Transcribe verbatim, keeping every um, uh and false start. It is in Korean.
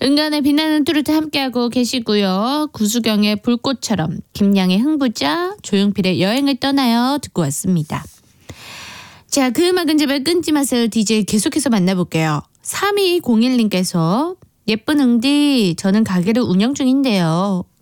은간의 빛나는 뚜루트 함께하고 계시고요. 구수경의 불꽃처럼, 김양의 흥부자, 조용필의 여행을 떠나요 듣고 왔습니다. 자, 그 음악은 제발 끊지 마세요. 디제이 계속해서 만나볼게요. 삼이공일 님께서 예쁜 응디 저는 가게를 운영 중인데요.